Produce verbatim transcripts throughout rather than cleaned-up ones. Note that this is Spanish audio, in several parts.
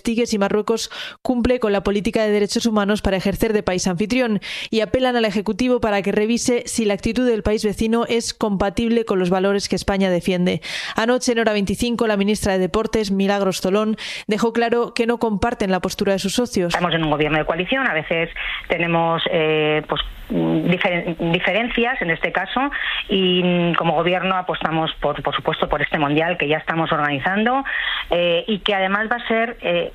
investigue si Marruecos cumple con la política de derechos humanos para ejercer de país anfitrión y apelan al Ejecutivo para que revise si la actitud del país vecino es compatible con los valores que España defiende. Anoche, en Hora veinticinco, la ministra de Deportes, Milagros Tolón, dejó claro que no comparten la postura de sus socios. Estamos en un gobierno de coalición, a veces tenemos eh, pues difer- diferencias en este caso, y como gobierno apostamos por, por supuesto por este mundial que ya estamos organizando eh, y que además va a ser eh,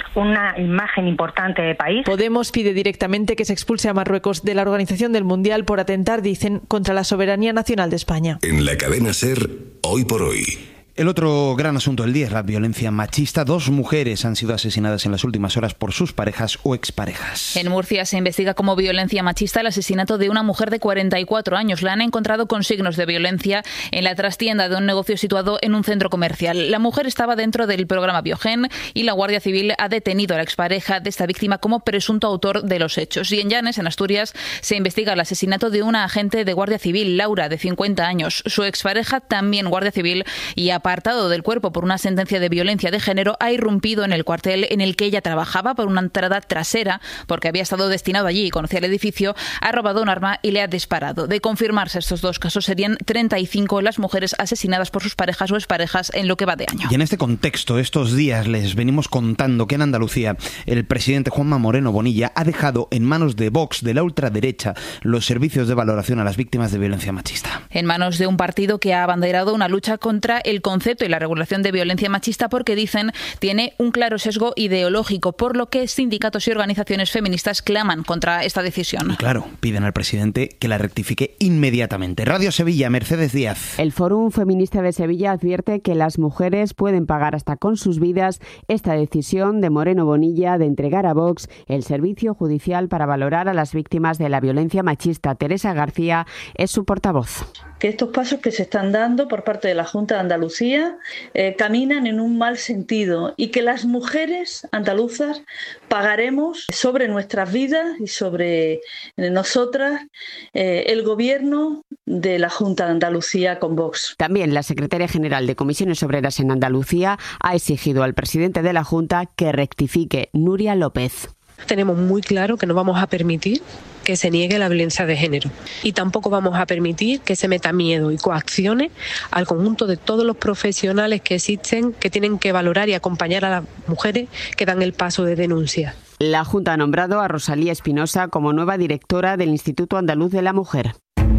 una imagen importante de país. Podemos pide directamente que se expulse a Marruecos de la organización del mundial por atentar, dicen, contra la soberanía nacional de España. En la cadena SER, hoy por hoy. El otro gran asunto del día es la violencia machista. Dos mujeres han sido asesinadas en las últimas horas por sus parejas o exparejas. En Murcia se investiga como violencia machista el asesinato de una mujer de cuarenta y cuatro años. La han encontrado con signos de violencia en la trastienda de un negocio situado en un centro comercial. La mujer estaba dentro del programa Biogen y la Guardia Civil ha detenido a la expareja de esta víctima como presunto autor de los hechos. Y en Llanes, en Asturias, se investiga el asesinato de una agente de Guardia Civil, Laura, de cincuenta años. Su expareja, también Guardia Civil, y a apartado del cuerpo por una sentencia de violencia de género, ha irrumpido en el cuartel en el que ella trabajaba por una entrada trasera, porque había estado destinado allí y conocía el edificio, ha robado un arma y le ha disparado. De confirmarse estos dos casos, serían treinta y cinco las mujeres asesinadas por sus parejas o exparejas en lo que va de año. Y en este contexto, estos días les venimos contando que en Andalucía el presidente Juanma Moreno Bonilla ha dejado en manos de Vox, de la ultraderecha, los servicios de valoración a las víctimas de violencia machista. En manos de un partido que ha abanderado una lucha contra el concepto y la regulación de violencia machista porque, dicen, tiene un claro sesgo ideológico, por lo que sindicatos y organizaciones feministas claman contra esta decisión. Y claro, piden al presidente que la rectifique inmediatamente. Radio Sevilla, Mercedes Díaz. El Fórum Feminista de Sevilla advierte que las mujeres pueden pagar hasta con sus vidas esta decisión de Moreno Bonilla de entregar a Vox el servicio judicial para valorar a las víctimas de la violencia machista. Teresa García es su portavoz. Que estos pasos que se están dando por parte de la Junta de Andalucía eh, caminan en un mal sentido y que las mujeres andaluzas pagaremos sobre nuestras vidas y sobre nosotras eh, el gobierno de la Junta de Andalucía con Vox. También la secretaria general de Comisiones Obreras en Andalucía ha exigido al presidente de la Junta que rectifique. Nuria López. Tenemos muy claro que no vamos a permitir que se niegue la violencia de género y tampoco vamos a permitir que se meta miedo y coacciones al conjunto de todos los profesionales que existen, que tienen que valorar y acompañar a las mujeres que dan el paso de denuncia. La Junta ha nombrado a Rosalía Espinosa como nueva directora del Instituto Andaluz de la Mujer.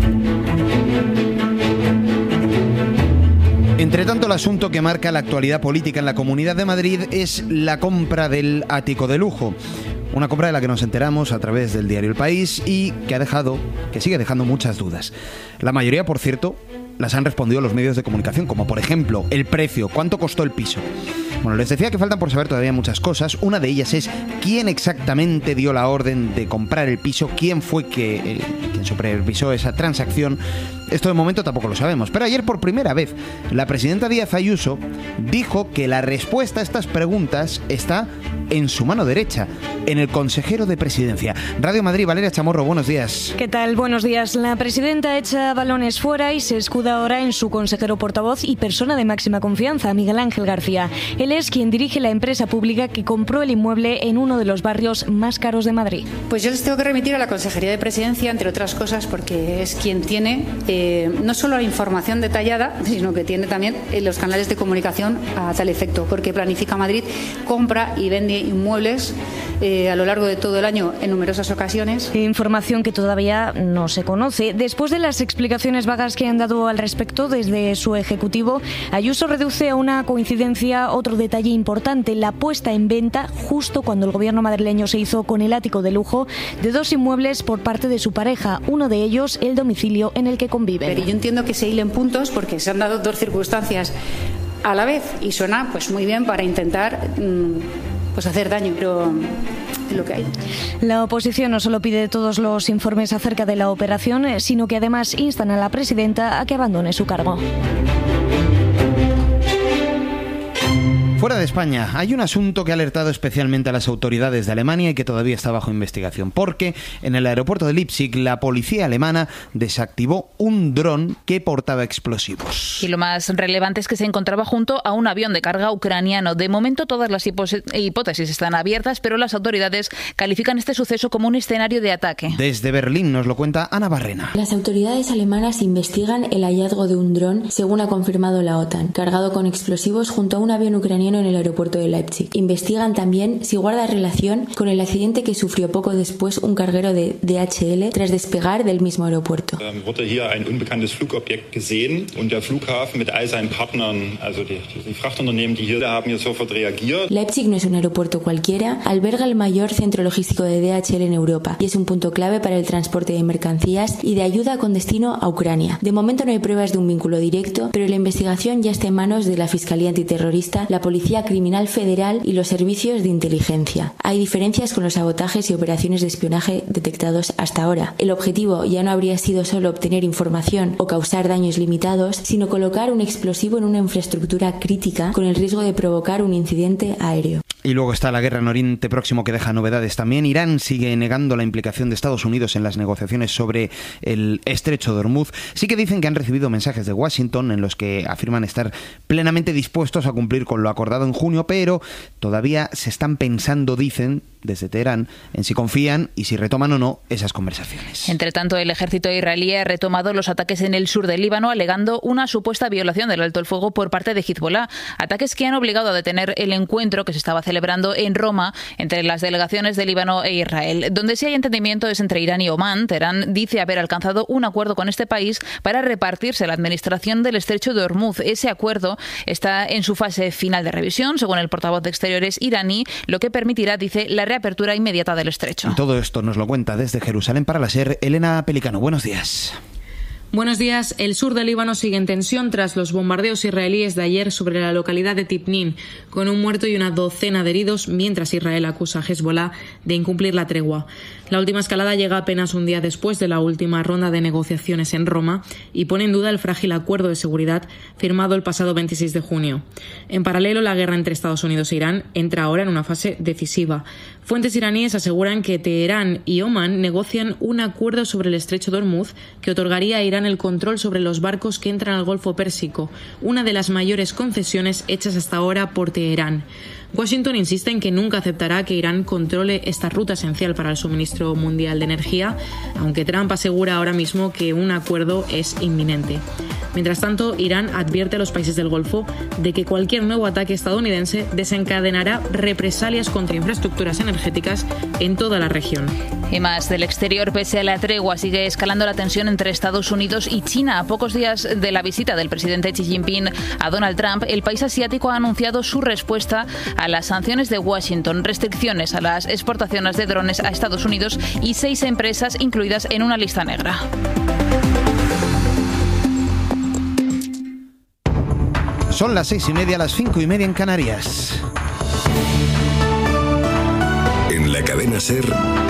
Entre tanto, el asunto que marca la actualidad política en la Comunidad de Madrid es la compra del ático de lujo. Una compra de la que nos enteramos a través del diario El País y que ha dejado, que sigue dejando muchas dudas. La mayoría, por cierto, las han respondido los medios de comunicación, como por ejemplo el precio, cuánto costó el piso. Bueno, les decía que faltan por saber todavía muchas cosas. Una de ellas es quién exactamente dio la orden de comprar el piso, quién fue que, eh, quien supervisó esa transacción. Esto de momento tampoco lo sabemos. Pero ayer, por primera vez, la presidenta Díaz Ayuso dijo que la respuesta a estas preguntas está en su mano derecha, en el consejero de Presidencia. Radio Madrid, Valeria Chamorro, buenos días. ¿Qué tal? Buenos días. La presidenta echa balones fuera y se escuda ahora en su consejero portavoz y persona de máxima confianza, Miguel Ángel García. Él es quien dirige la empresa pública que compró el inmueble en uno de los barrios más caros de Madrid. Pues yo les tengo que remitir a la Consejería de Presidencia, entre otras cosas, porque es quien tiene eh, no solo la información detallada, sino que tiene también eh, los canales de comunicación a tal efecto, porque Planifica Madrid compra y vende inmuebles eh, a lo largo de todo el año en numerosas ocasiones. Información que todavía no se conoce. Después de las explicaciones vagas que han dado al respecto desde su ejecutivo, Ayuso reduce a una coincidencia otro detalle importante, la puesta en venta justo cuando el gobierno madrileño se hizo con el ático de lujo de dos inmuebles por parte de su pareja, uno de ellos el domicilio en el que conviven. Pero yo entiendo que se hilen puntos porque se han dado dos circunstancias a la vez y suena pues muy bien para intentar pues hacer daño, pero es lo que hay. La oposición no solo pide todos los informes acerca de la operación, sino que además instan a la presidenta a que abandone su cargo. Fuera de España, hay un asunto que ha alertado especialmente a las autoridades de Alemania y que todavía está bajo investigación, porque en el aeropuerto de Leipzig la policía alemana desactivó un dron que portaba explosivos. Y lo más relevante es que se encontraba junto a un avión de carga ucraniano. De momento todas las hipótesis están abiertas, pero las autoridades califican este suceso como un escenario de ataque. Desde Berlín nos lo cuenta Ana Barrena. Las autoridades alemanas investigan el hallazgo de un dron, según ha confirmado la OTAN, cargado con explosivos junto a un avión ucraniano en el aeropuerto de Leipzig. Investigan también si guarda relación con el accidente que sufrió poco después un carguero de D H L tras despegar del mismo aeropuerto. Wurde hier ein unbekanntes Flugobjekt gesehen und der Flughafen mit all seinen Partnern, also die, die Frachtunternehmen, die hier haben hier sofort reagiert. Leipzig no es un aeropuerto cualquiera, alberga el mayor centro logístico de D H L en Europa y es un punto clave para el transporte de mercancías y de ayuda con destino a Ucrania. De momento no hay pruebas de un vínculo directo, pero la investigación ya está en manos de la Fiscalía Antiterrorista, la Policía Criminal Federal y los servicios de inteligencia. Hay diferencias con los sabotajes y operaciones de espionaje detectados hasta ahora. El objetivo ya no habría sido solo obtener información o causar daños limitados, sino colocar un explosivo en una infraestructura crítica con el riesgo de provocar un incidente aéreo. Y luego está la guerra en Oriente Próximo, que deja novedades también. Irán sigue negando la implicación de Estados Unidos en las negociaciones sobre el estrecho de Hormuz. Sí que dicen que han recibido mensajes de Washington en los que afirman estar plenamente dispuestos a cumplir con lo acordado en junio, pero todavía se están pensando, dicen, desde Teherán, en si confían y si retoman o no esas conversaciones. Entre tanto, el ejército israelí ha retomado los ataques en el sur del Líbano, alegando una supuesta violación del alto el fuego por parte de Hezbollah. Ataques que han obligado a detener el encuentro que se estaba celebrando en Roma entre las delegaciones de Líbano e Israel. Donde sí hay entendimiento es entre Irán y Omán. Teherán dice haber alcanzado un acuerdo con este país para repartirse la administración del estrecho de Hormuz. Ese acuerdo está en su fase final de revisión, según el portavoz de Exteriores iraní, lo que permitirá, dice, la reapertura inmediata del estrecho. Y todo esto nos lo cuenta desde Jerusalén para la SER, Elena Pelicano. Buenos días. Buenos días. El sur del Líbano sigue en tensión tras los bombardeos israelíes de ayer sobre la localidad de Tipnin, con un muerto y una docena de heridos, mientras Israel acusa a Hezbollah de incumplir la tregua. La última escalada llega apenas un día después de la última ronda de negociaciones en Roma y pone en duda el frágil acuerdo de seguridad firmado el pasado veintiséis de junio. En paralelo, la guerra entre Estados Unidos e Irán entra ahora en una fase decisiva. Fuentes iraníes aseguran que Teherán y Omán negocian un acuerdo sobre el estrecho de Hormuz que otorgaría a Irán el control sobre los barcos que entran al Golfo Pérsico, una de las mayores concesiones hechas hasta ahora por Teherán. Washington insiste en que nunca aceptará que Irán controle esta ruta esencial para el suministro mundial de energía, aunque Trump asegura ahora mismo que un acuerdo es inminente. Mientras tanto, Irán advierte a los países del Golfo de que cualquier nuevo ataque estadounidense desencadenará represalias contra infraestructuras energéticas en toda la región. Y más del exterior, pese a la tregua, sigue escalando la tensión entre Estados Unidos y China. A pocos días de la visita del presidente Xi Jinping a Donald Trump, el país asiático ha anunciado su respuesta a las sanciones de Washington, restricciones a las exportaciones de drones a Estados Unidos y seis empresas incluidas en una lista negra. Son las seis y media, las cinco y media en Canarias. En la cadena SER,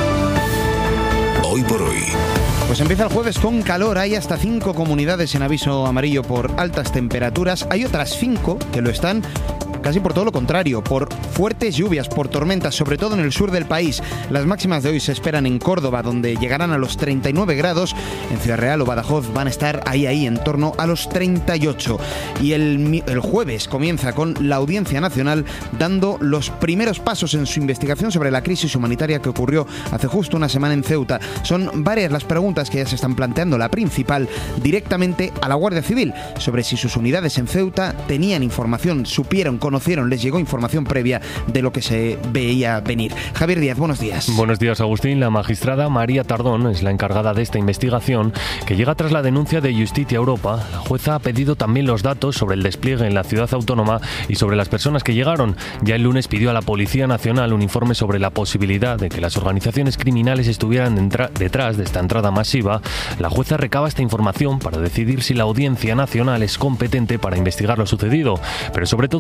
Hoy por Hoy. Pues empieza el jueves con calor. Hay hasta cinco comunidades en aviso amarillo por altas temperaturas. Hay otras cinco que lo están casi por todo lo contrario, por fuertes lluvias, por tormentas, sobre todo en el sur del país. Las máximas de hoy se esperan en Córdoba, donde llegarán a los treinta y nueve grados. En Ciudad Real o Badajoz van a estar ahí, ahí, en torno a los treinta y ocho. Y el, el jueves comienza con la Audiencia Nacional dando los primeros pasos en su investigación sobre la crisis humanitaria que ocurrió hace justo una semana en Ceuta. Son varias las preguntas que ya se están planteando. La principal, directamente a la Guardia Civil, sobre si sus unidades en Ceuta tenían información, supieron, conocieron, les llegó información previa de lo que se veía venir. Javier Díaz, buenos días. Buenos días, Agustín. La magistrada María Tardón es la encargada de esta investigación, que llega tras la denuncia de Justicia Europa. La jueza ha pedido también los datos sobre el despliegue en la ciudad autónoma y sobre las personas que llegaron. Ya el lunes pidió a la Policía Nacional un informe sobre la posibilidad de que las organizaciones criminales estuvieran detrás de esta entrada masiva. La jueza recaba esta información para decidir si la Audiencia Nacional es competente para investigar lo sucedido, pero sobre todo para responder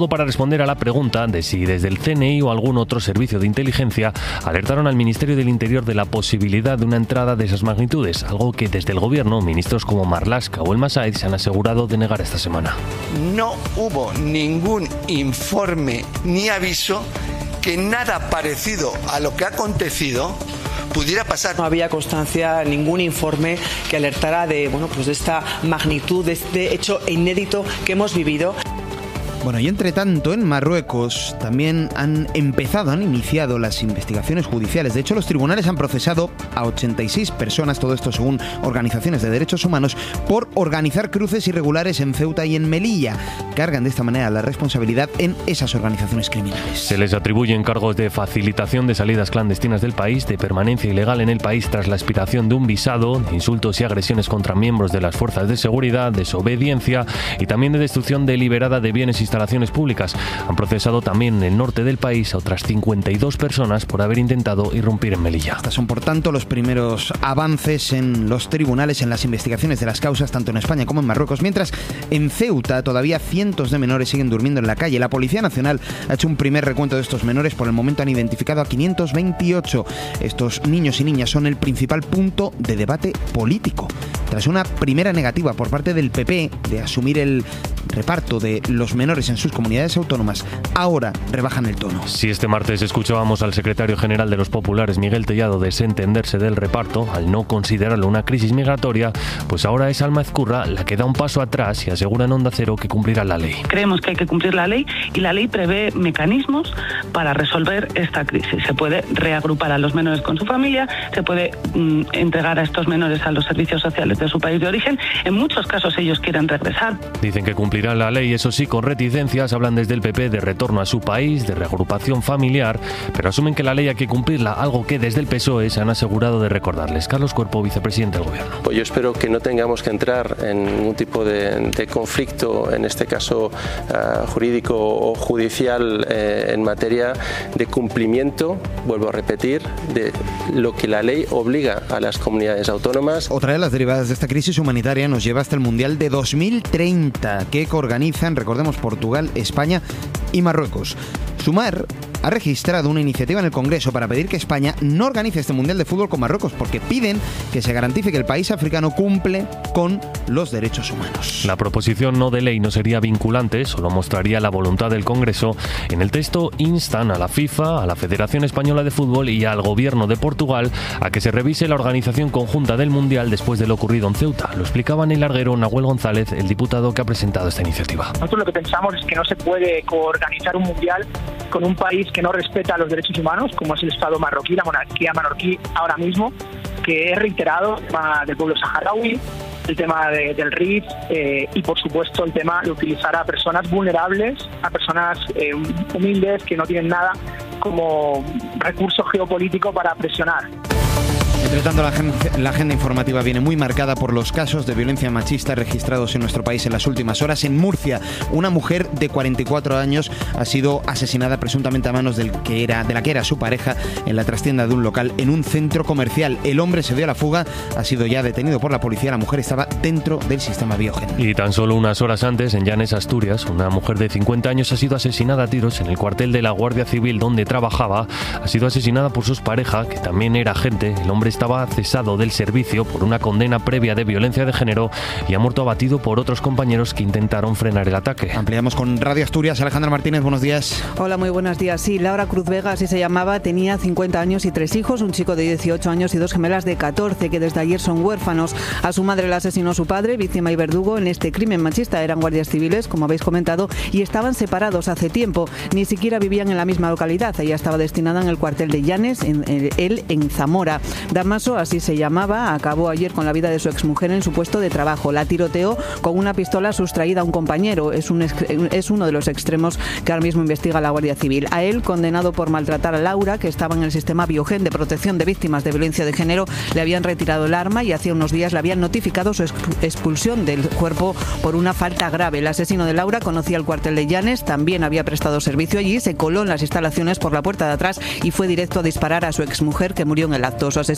responder a la pregunta de si desde el C N I o algún otro servicio de inteligencia alertaron al Ministerio del Interior de la posibilidad de una entrada de esas magnitudes, algo que desde el gobierno ministros como Marlaska o el Massaid se han asegurado de negar esta semana. No hubo ningún informe ni aviso que nada parecido a lo que ha acontecido pudiera pasar. No había constancia, ningún informe que alertara de, bueno, pues de esta magnitud, de este hecho inédito que hemos vivido. Bueno, y entre tanto, en Marruecos también han empezado, han iniciado las investigaciones judiciales. De hecho, los tribunales han procesado a ochenta y seis personas, todo esto según organizaciones de derechos humanos, por organizar cruces irregulares en Ceuta y en Melilla. Cargan de esta manera la responsabilidad en esas organizaciones criminales. Se les atribuyen cargos de facilitación de salidas clandestinas del país, de permanencia ilegal en el país tras la expiración de un visado, de insultos y agresiones contra miembros de las fuerzas de seguridad, desobediencia y también de destrucción deliberada de bienes y instalaciones públicas. Han procesado también en el norte del país a otras cincuenta y dos personas por haber intentado irrumpir en Melilla. Estos son, por tanto, los primeros avances en los tribunales, en las investigaciones de las causas, tanto en España como en Marruecos. Mientras, en Ceuta todavía cientos de menores siguen durmiendo en la calle. La Policía Nacional ha hecho un primer recuento de estos menores. Por el momento han identificado a quinientos veintiocho. Estos niños y niñas son el principal punto de debate político. Tras una primera negativa por parte del P P de asumir el reparto de los menores en sus comunidades autónomas, ahora rebajan el tono. Si este martes escuchábamos al secretario general de los populares, Miguel Tellado, desentenderse del reparto al no considerarlo una crisis migratoria, pues ahora es Alma Ezcurra la que da un paso atrás y asegura en Onda Cero que cumplirá la ley. Creemos que hay que cumplir la ley y la ley prevé mecanismos para resolver esta crisis. Se puede reagrupar a los menores con su familia, se puede mm, entregar a estos menores a los servicios sociales de su país de origen. En muchos casos ellos quieren regresar. Dicen que cumplirán la ley, eso sí, con reticencias. Hablan desde el P P de retorno a su país, de reagrupación familiar, pero asumen que la ley hay que cumplirla, algo que desde el P S O E se han asegurado de recordarles. Carlos Cuerpo, vicepresidente del Gobierno. Pues yo espero que no tengamos que entrar en ningún tipo de, de conflicto, en este caso uh, jurídico o judicial, eh, en materia de cumplimiento, vuelvo a repetir, de lo que la ley obliga a las comunidades autónomas. Otra de las derivadas de esta crisis humanitaria nos lleva hasta el Mundial de dos mil treinta, que organizan, recordemos, Portugal, España y Marruecos. Sumar ha registrado una iniciativa en el Congreso para pedir que España no organice este Mundial de Fútbol con Marruecos, porque piden que se garantice que el país africano cumple con los derechos humanos. La proposición no de ley no sería vinculante, solo mostraría la voluntad del Congreso. En el texto instan a la FIFA, a la Federación Española de Fútbol y al Gobierno de Portugal a que se revise la organización conjunta del Mundial después de lo ocurrido en Ceuta. Lo explicaba en el larguero Nahuel González, el diputado que ha presentado esta iniciativa. Nosotros lo que pensamos es que no se puede coorganizar un Mundial con un país que no respeta los derechos humanos, como es el Estado marroquí, la monarquía marroquí ahora mismo, que es reiterado el tema del pueblo saharaui, el tema de, del R I F eh, y, por supuesto, el tema de utilizar a personas vulnerables, a personas eh, humildes que no tienen nada como recurso geopolítico para presionar. Entre tanto, la agenda, la agenda informativa viene muy marcada por los casos de violencia machista registrados en nuestro país en las últimas horas. En Murcia, una mujer de cuarenta y cuatro años ha sido asesinada presuntamente a manos del que era, de la que era su pareja en la trastienda de un local en un centro comercial. El hombre se dio a la fuga, ha sido ya detenido por la policía. La mujer estaba dentro del sistema Biogen. Y tan solo unas horas antes, en Llanes, Asturias, una mujer de cincuenta años ha sido asesinada a tiros en el cuartel de la Guardia Civil donde trabajaba. Ha sido asesinada por su pareja, que también era agente. El hombre estaba cesado del servicio por una condena previa de violencia de género y ha muerto abatido por otros compañeros que intentaron frenar el ataque. Ampliamos con Radio Asturias. Alejandra Martínez, buenos días. Hola, muy buenos días. Sí, Laura Cruz Vega, así se llamaba, tenía cincuenta años y tres hijos, un chico de dieciocho años y dos gemelas de catorce, que desde ayer son huérfanos. A su madre la asesinó su padre, víctima y verdugo en este crimen machista. Eran guardias civiles, como habéis comentado, y estaban separados hace tiempo. Ni siquiera vivían en la misma localidad. Ella estaba destinada en el cuartel de Llanes, en, en, él en Zamora. Damaso, así se llamaba, acabó ayer con la vida de su exmujer en su puesto de trabajo. La tiroteó con una pistola sustraída a un compañero. Es, un, es uno de los extremos que ahora mismo investiga la Guardia Civil. A él, condenado por maltratar a Laura, que estaba en el sistema Biogen de protección de víctimas de violencia de género, le habían retirado el arma y hacía unos días le habían notificado su expulsión del cuerpo por una falta grave. El asesino de Laura conocía el cuartel de Llanes, también había prestado servicio allí, se coló en las instalaciones por la puerta de atrás y fue directo a disparar a su exmujer, que murió en el acto. Su asesino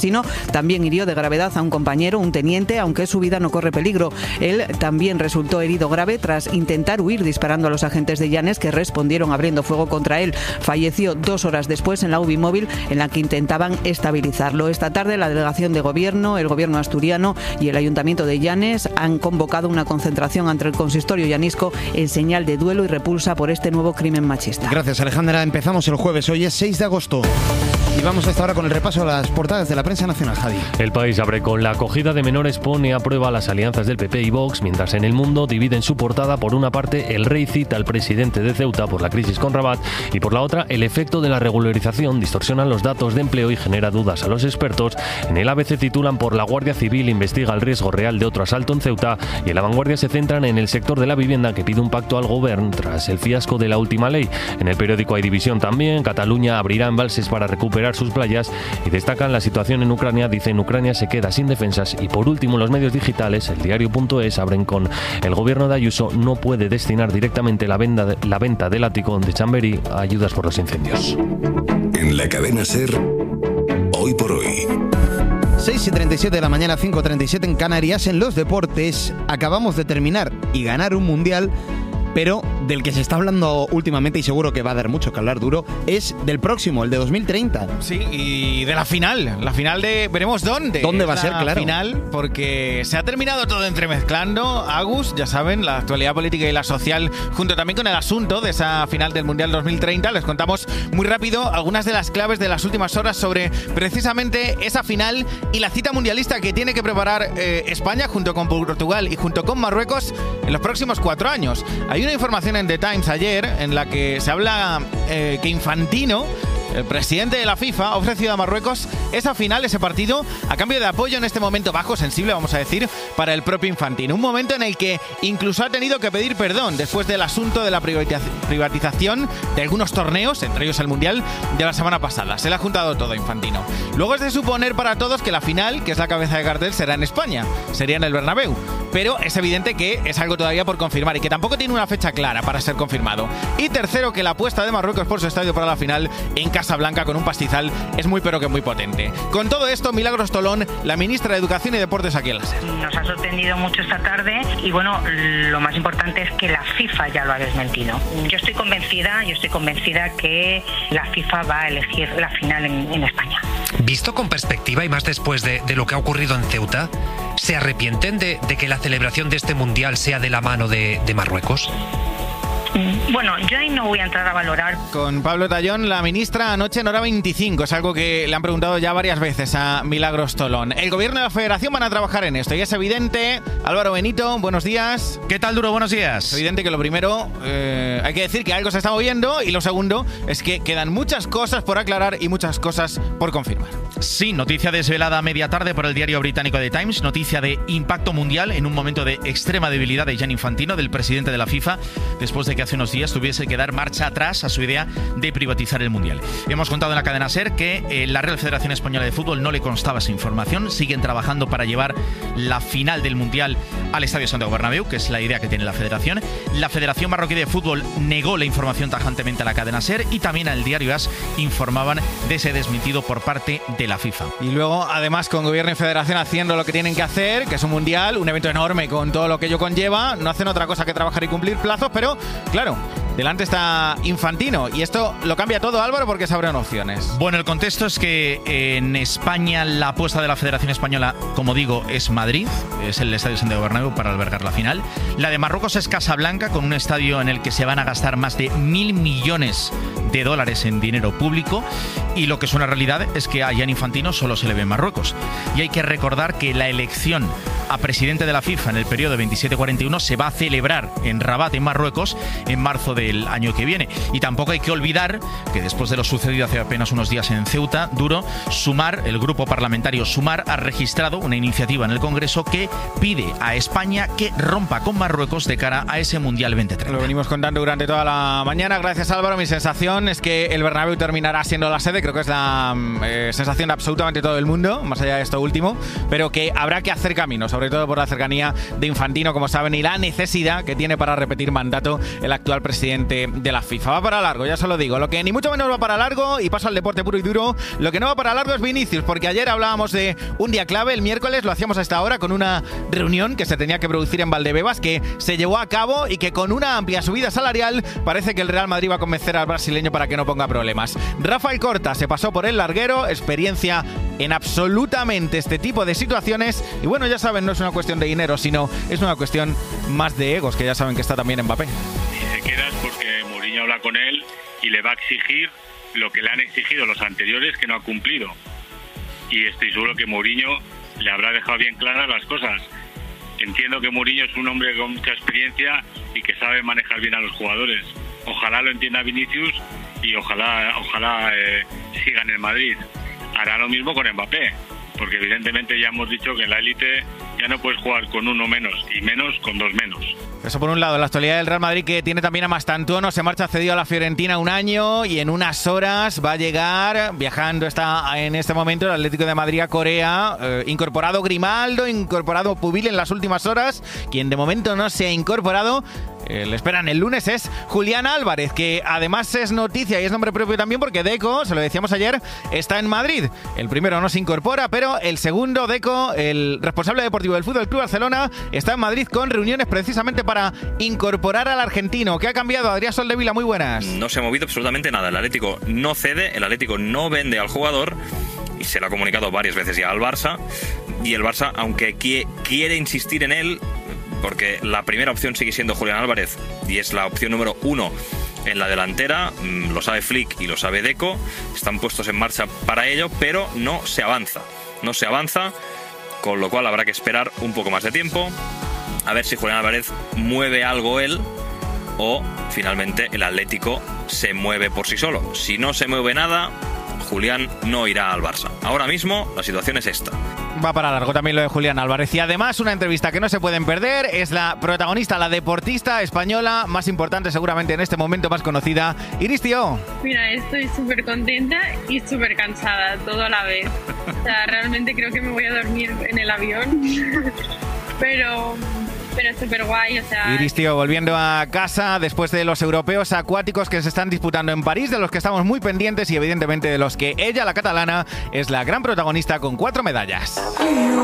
vecino también hirió de gravedad a un compañero, un teniente, aunque su vida no corre peligro. Él también resultó herido grave tras intentar huir disparando a los agentes de Llanes, que respondieron abriendo fuego contra él. Falleció dos horas después en la U B I móvil en la que intentaban estabilizarlo. Esta tarde la delegación de gobierno, el gobierno asturiano y el ayuntamiento de Llanes han convocado una concentración ante el consistorio llanisco en señal de duelo y repulsa por este nuevo crimen machista. Gracias, Alejandra. Empezamos el jueves. Hoy es seis de agosto. Y vamos hasta ahora con el repaso a las portadas de la prensa nacional, Javi. El País abre con la acogida de menores pone a prueba las alianzas del P P y Vox, mientras en El Mundo dividen su portada. Por una parte, el Rey cita al presidente de Ceuta por la crisis con Rabat y por la otra, el efecto de la regularización distorsiona los datos de empleo y genera dudas a los expertos. En el A B C titulan por la Guardia Civil investiga el riesgo real de otro asalto en Ceuta y en La Vanguardia se centran en el sector de la vivienda que pide un pacto al gobierno tras el fiasco de la última ley. En El Periódico hay división también. Cataluña abrirá embalses para recuperar sus playas y destacan la situación en Ucrania. Dicen Ucrania se queda sin defensas. Y por último, los medios digitales, el diario punto es, abren con el gobierno de Ayuso no puede destinar directamente la venta, de, la venta del ático de Chamberí a ayudas por los incendios. En la cadena SER, hoy por hoy. seis y treinta y siete de la mañana, cinco y treinta y siete en Canarias. En los deportes, acabamos de terminar y ganar un mundial, pero del que se está hablando últimamente y seguro que va a dar mucho que hablar duro, es del próximo, el de dos mil treinta. Sí, y de la final, la final de veremos dónde. ¿Dónde va a ser, la claro? final, porque se ha terminado todo entremezclando, Agus, ya saben, la actualidad política y la social, junto también con el asunto de esa final del Mundial dos mil treinta. Les contamos muy rápido algunas de las claves de las últimas horas sobre precisamente esa final y la cita mundialista que tiene que preparar eh, España junto con Portugal y junto con Marruecos en los próximos cuatro años. Hay una información en The Times ayer en la que se habla eh, que Infantino, el presidente de la FIFA, ha ofrecido a Marruecos esa final, ese partido, a cambio de apoyo en este momento bajo, sensible, vamos a decir, para el propio Infantino. Un momento en el que incluso ha tenido que pedir perdón después del asunto de la privatización de algunos torneos, entre ellos el Mundial de la semana pasada. Se le ha juntado todo a Infantino. Luego es de suponer para todos que la final, que es la cabeza de cartel, será en España, sería en el Bernabéu. Pero es evidente que es algo todavía por confirmar y que tampoco tiene una fecha clara para ser confirmado. Y tercero, que la apuesta de Marruecos por su estadio para la final en Casablanca con un pastizal es muy pero que muy potente. Con todo esto, Milagros Tolón, la ministra de Educación y Deportes, aquí en la SER. Nos ha sorprendido mucho esta tarde y bueno, lo más importante es que la FIFA ya lo ha desmentido. Yo estoy convencida, yo estoy convencida que la FIFA va a elegir la final en, en España. Visto con perspectiva y más después de, de lo que ha ocurrido en Ceuta, ¿se arrepienten de, de que la celebración de este mundial sea de la mano de, de Marruecos? Bueno, yo ahí no voy a entrar a valorar. Con Pablo Tallón, la ministra, anoche en hora veinticinco. Es algo que le han preguntado ya varias veces a Milagros Tolón. El gobierno y la federación van a trabajar en esto y es evidente. Álvaro Benito, buenos días. ¿Qué tal, Duro? Buenos días. Es evidente que lo primero, eh, hay que decir que algo se está moviendo y lo segundo es que quedan muchas cosas por aclarar y muchas cosas por confirmar. Sí, noticia desvelada a media tarde por el diario británico The Times, noticia de impacto mundial en un momento de extrema debilidad de Gianni Infantino, del presidente de la FIFA, después de que hace unos días tuviese que dar marcha atrás a su idea de privatizar el Mundial. Hemos contado en la cadena SER que eh, la Real Federación Española de Fútbol no le constaba esa información, siguen trabajando para llevar la final del Mundial al Estadio Santiago Bernabéu, que es la idea que tiene la Federación. La Federación Marroquí de Fútbol negó la información tajantemente a la cadena SER y también al diario AS informaban de ese desmentido por parte de la FIFA. Y luego, además, con Gobierno y Federación haciendo lo que tienen que hacer, que es un Mundial, un evento enorme con todo lo que ello conlleva, no hacen otra cosa que trabajar y cumplir plazos, pero, claro, delante está Infantino y esto lo cambia todo, Álvaro, porque se abren opciones. Bueno, el contexto es que en España la apuesta de la Federación Española, como digo, es Madrid, es el Estadio Santiago Bernabéu para albergar la final. La de Marruecos es Casablanca, con un estadio en el que se van a gastar más de mil millones de dólares en dinero público, y lo que es una realidad es que a Gianni Infantino solo se le ve en Marruecos. Y hay que recordar que la elección a presidente de la FIFA en el periodo veintisiete cuarenta y uno se va a celebrar en Rabat, en Marruecos, en marzo del año que viene. Y tampoco hay que olvidar que después de lo sucedido hace apenas unos días en Ceuta, Duro, Sumar, el grupo parlamentario Sumar, ha registrado una iniciativa en el Congreso que pide a España que rompa con Marruecos de cara a ese Mundial veinte treinta. Lo venimos contando durante toda la mañana. Gracias, Álvaro. Mi sensación es que el Bernabéu terminará siendo la sede. Creo que es la eh, sensación de absolutamente todo el mundo, más allá de esto último, pero que habrá que hacer camino, sobre sobre todo por la cercanía de Infantino, como saben, y la necesidad que tiene para repetir mandato el actual presidente de la FIFA. Va para largo, ya se lo digo. Lo que ni mucho menos va para largo, y paso al deporte puro y duro, lo que no va para largo es Vinicius, porque ayer hablábamos de un día clave, el miércoles lo hacíamos a esta hora con una reunión que se tenía que producir en Valdebebas, que se llevó a cabo y que con una amplia subida salarial parece que el Real Madrid va a convencer al brasileño para que no ponga problemas. Rafael Corta se pasó por el larguero, experiencia en absolutamente este tipo de situaciones, y bueno, ya saben, no es una cuestión de dinero, sino es una cuestión más de egos, que ya saben que está también Mbappé. Y se queda porque Mourinho habla con él y le va a exigir lo que le han exigido los anteriores que no ha cumplido, y estoy seguro que Mourinho le habrá dejado bien claras las cosas. Entiendo que Mourinho es un hombre con mucha experiencia y que sabe manejar bien a los jugadores. Ojalá lo entienda Vinicius y ojalá ojalá eh, siga en el Madrid. Hará lo mismo con Mbappé, porque evidentemente ya hemos dicho que en la élite ya no puedes jugar con uno menos, y menos con dos menos. Eso por un lado, la actualidad del Real Madrid, que tiene también a Mastantuono, se marcha cedido a la Fiorentina un año y en unas horas va a llegar, viajando está en este momento el Atlético de Madrid a Corea, eh, incorporado Grimaldo, incorporado Pubil en las últimas horas, quien de momento no se ha incorporado. Eh, le esperan el lunes es Julián Álvarez, que además es noticia y es nombre propio también porque Deco, se lo decíamos ayer, está en Madrid. El primero no se incorpora, pero el segundo, Deco, el responsable deportivo del Fútbol Club Barcelona, está en Madrid con reuniones precisamente para incorporar al argentino. ¿Qué ha cambiado? Adrián Soldevila, muy buenas. No se ha movido absolutamente nada. El Atlético no cede, el Atlético no vende al jugador, y se lo ha comunicado varias veces ya al Barça, y el Barça, aunque quiere insistir en él, porque la primera opción sigue siendo Julián Álvarez y es la opción número uno en la delantera, lo sabe Flick y lo sabe Deco, están puestos en marcha para ello, pero no se avanza, no se avanza, con lo cual habrá que esperar un poco más de tiempo, a ver si Julián Álvarez mueve algo él o finalmente el Atlético se mueve por sí solo. Si no se mueve nada, Julián no irá al Barça. Ahora mismo la situación es esta. Va para largo también lo de Julián Álvarez. Y además una entrevista que no se pueden perder, es la protagonista, la deportista española más importante seguramente en este momento, más conocida, Iris Tío. Mira, estoy súper contenta y súper cansada, todo a la vez. O sea, realmente creo que me voy a dormir en el avión, pero... pero súper guay, o sea... Iris Tío volviendo a casa después de los europeos acuáticos que se están disputando en París, de los que estamos muy pendientes y evidentemente de los que ella, la catalana, es la gran protagonista con cuatro medallas.